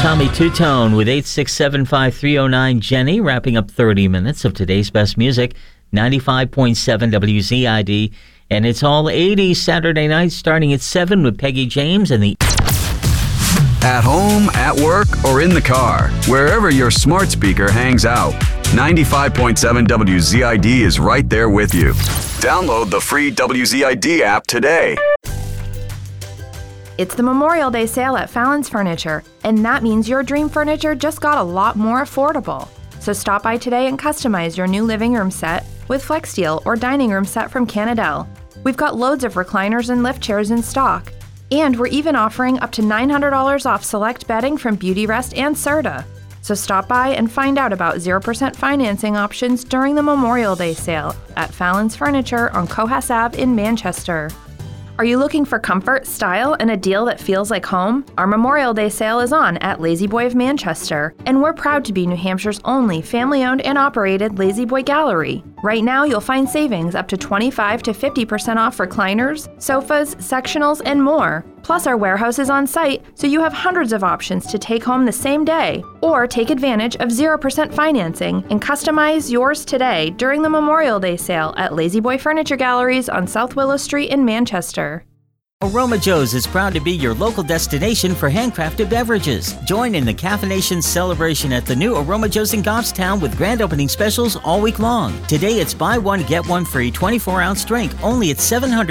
Tommy Two-Tone with 8675309. Jenny, wrapping up 30 minutes of today's best music, 95.7 WZID. And it's all 80s Saturday night starting at 7 with Peggy James and the... At home, at work, or in the car, wherever your smart speaker hangs out, 95.7 WZID is right there with you. Download the free WZID app today. It's the Memorial Day sale at Fallon's Furniture, and that means your dream furniture just got a lot more affordable. So stop by today and customize your new living room set with FlexSteel or dining room set from Canadell. We've got loads of recliners and lift chairs in stock. And we're even offering up to $900 off select bedding from Beautyrest and Serta. So stop by and find out about 0% financing options during the Memorial Day sale at Fallon's Furniture on Cohas Ave in Manchester. Are you looking for comfort, style, and a deal that feels like home? Our Memorial Day sale is on at La-Z-Boy of Manchester, and we're proud to be New Hampshire's only family-owned and operated La-Z-Boy gallery. Right now, you'll find savings up to 25 to 50% off recliners, sofas, sectionals, and more. Plus, our warehouse is on site, so you have hundreds of options to take home the same day, or take advantage of 0% financing and customize yours today during the Memorial Day sale at La-Z-Boy Furniture Galleries on South Willow Street in Manchester. Aroma Joe's is proud to be your local destination for handcrafted beverages. Join in the caffeination celebration at the new Aroma Joe's in Goffstown with grand opening specials all week long. Today it's buy one, get one free 24-ounce drink only at $700.